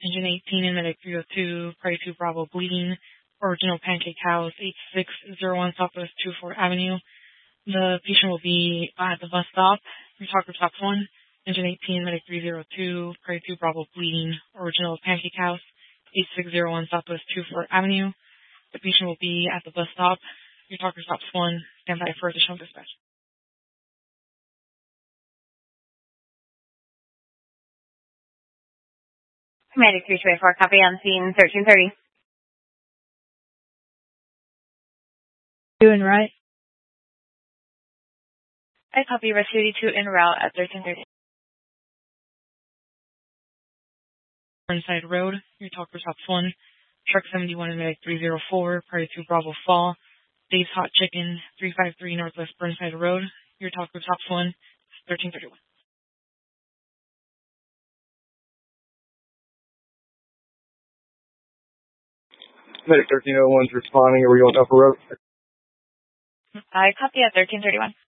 Engine 18 and Medic 302, Party 2 Bravo bleeding. Original Pancake House, 8601 Southwest 24 Avenue. The patient will be at the bus stop. Your talker stops 1. Engine 18, Medic 302, Party 2 Bravo bleeding. Original Pancake House, 8601 Southwest 24 Avenue. The patient will be at the bus stop. Your talker stops 1. Stand by for additional dispatch. Medic 324, copy on scene 1330. Doing right. I copy Rescue 2 en route at 1330. Burnside Road, your talker stops 1. Truck 71 and Medic 304, Party 2 Bravo Fall. Dave's Hot Chicken, 353 Northwest Burnside Road, your talker stops 1. 1331. Medic 1301 is responding. Are we on Upper Road? I copy at 1331.